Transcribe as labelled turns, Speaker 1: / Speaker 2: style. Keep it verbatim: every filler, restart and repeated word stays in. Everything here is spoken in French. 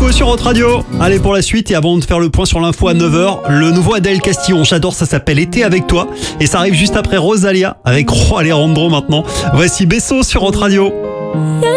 Speaker 1: nouveau sur Hot Radio. Allez pour la suite et avant de faire le point sur l'info à neuf heures, le nouveau Adèle Castillon, j'adore, ça s'appelle Été avec toi et ça arrive juste après Rosalia avec Roi Alejandro maintenant. Voici Besso sur Hot Radio.